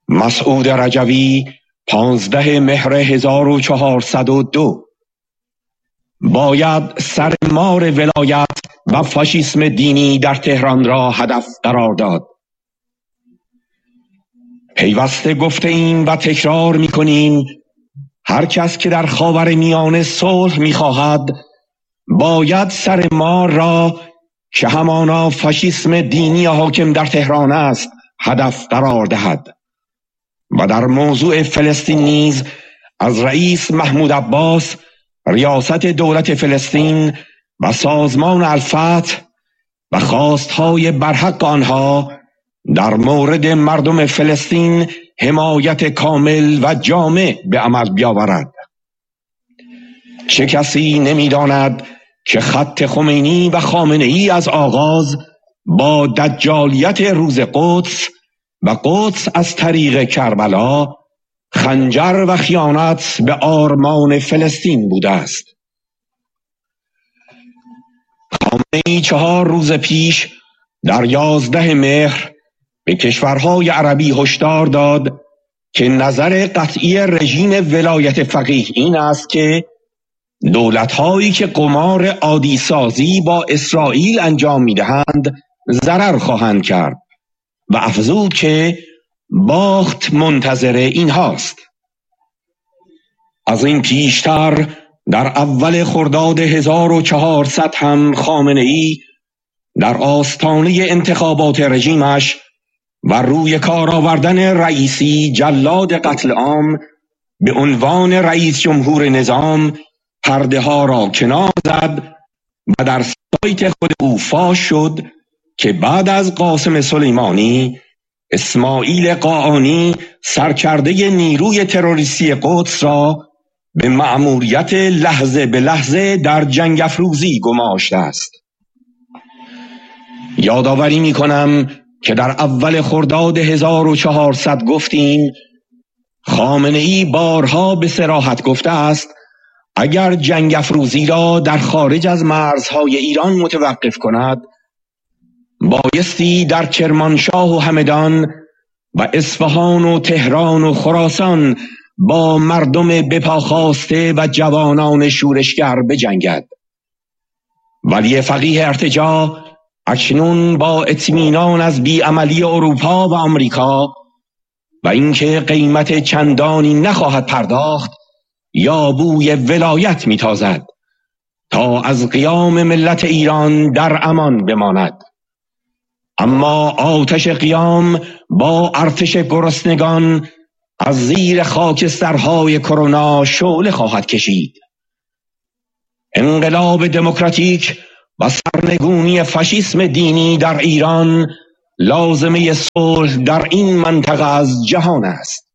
مسعود رجوی 15 مهر 1402. باید سر مار ولایت و فاشیسم دینی در تهران را هدف قرار داد. پیوسته گفته ایم و تکرار می کنیم هر کس که در خاورمیانه صلح می خواهد باید سر مار را که همانا فاشیسم دینی حاکم در تهران است هدف قرار دهد. و در موضوع فلسطین نیز از رئیس محمود عباس، ریاست دولت فلسطین و سازمان الفتح و خواستهای برحق آنها در مورد مردم فلسطین حمایت کامل و جامع به عمل بیاورد. چه کسی نمی‌داند که خط خمینی و خامنه‌ای از آغاز با دجالیت روز قدس و قدس از طریق کربلا خنجر و خیانت به آرمان فلسطین بوده است. خامنه‌ای 4 روز پیش در 11 مهر به کشورهای عربی هشدار داد که نظر قطعی رژیم ولایت فقیه این است که دولت‌هایی که قمار عادی سازی با اسرائیل انجام می‌دهند ضرر خواهند کرد و افزود که باخت منتظر اینهاست. از این پیشتر در اول خرداد 1400 هم خامنه‌ای در آستانه انتخابات رژیمش و روی کار آوردن رئیسی جلاد قتل عام به عنوان رئیس جمهور نظام پرده ها را کنار زد و در سایت خود او فاش شد که بعد از قاسم سلیمانی، اسماعیل قاآنی سرکرده نیروی تروریستی قدس را به مأموریت لحظه به لحظه در جنگ افروزی گماشته است. یادآوری می کنم که در اول خرداد 1400 گفتیم خامنه‌ای بارها به صراحت گفته است اگر جنگ افروزی را در خارج از مرزهای ایران متوقف کند بایستی در کرمانشاه و همدان و اصفهان و تهران و خراسان با مردم بپاخاسته و جوانان شورشگر بجنگد. ولی فقیه ارتجاع اکنون با اطمینان از بیعملی اروپا و آمریکا و اینکه قیمت چندانی نخواهد پرداخت یا بوی ولایت میتازد تا از قیام ملت ایران در امان بماند. اما آتش قیام با ارتش گرسنگان از زیر خاکسترهای کرونا شعله خواهد کشید. انقلاب دموکراتیک و سرنگونی فاشیسم دینی در ایران لازمه صلح در این منطقه از جهان است.